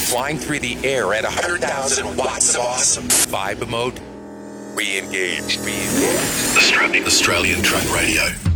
flying through the air at 100,000 watts of awesome. Vibe mode. Re-engage. Australian Truck Radio.